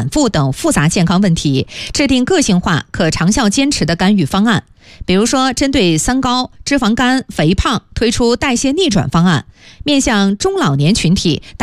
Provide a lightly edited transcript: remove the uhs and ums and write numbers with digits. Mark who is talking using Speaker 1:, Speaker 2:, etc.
Speaker 1: 妇等复杂健康问题，制定个性化、可长效坚持的干预方案。比如说，针对三高、脂肪肝、肥胖，推出代谢逆转方案；面向中老年群体，